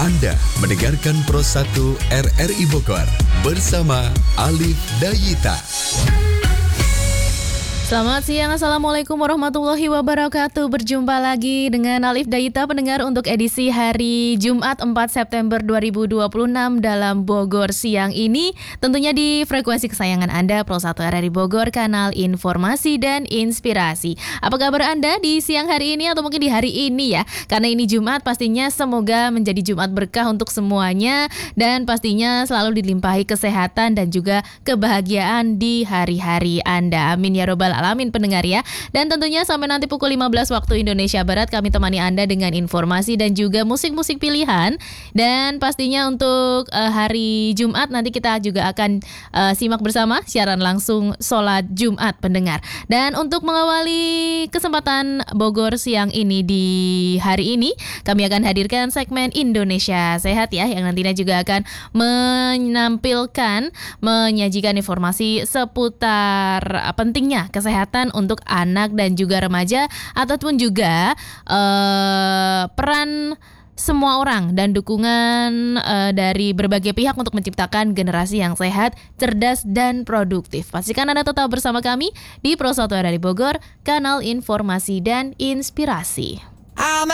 Anda mendengarkan Pro 1 RRI Bogor bersama Alif Dayita. Selamat siang, Assalamualaikum warahmatullahi wabarakatuh. Berjumpa lagi dengan Alif Dayita, pendengar, untuk edisi hari Jumat 4 September 2026 dalam Bogor Siang ini. Tentunya di frekuensi kesayangan Anda, Pro 1 RRI Bogor, kanal informasi dan inspirasi. Apa kabar Anda di siang hari ini atau mungkin di hari ini ya? Karena ini Jumat, pastinya semoga menjadi Jumat berkah untuk semuanya. Dan pastinya selalu dilimpahi kesehatan dan juga kebahagiaan di hari-hari Anda. Amin ya robbal alamin, pendengar ya. Dan tentunya sampai nanti pukul 15 waktu Indonesia Barat kami temani Anda dengan informasi dan juga musik-musik pilihan. Dan pastinya untuk hari Jumat nanti kita juga akan simak bersama siaran langsung sholat Jumat, pendengar. Dan untuk mengawali kesempatan Bogor Siang ini di hari ini, kami akan hadirkan segmen Indonesia Sehat ya, yang nantinya juga akan menyajikan informasi seputar pentingnya kesehatan untuk anak dan juga remaja, ataupun juga peran semua orang dan dukungan dari berbagai pihak untuk menciptakan generasi yang sehat, cerdas, dan produktif. Pastikan Anda tetap bersama kami di Pro 1 RRI Bogor, kanal informasi dan inspirasi. I'm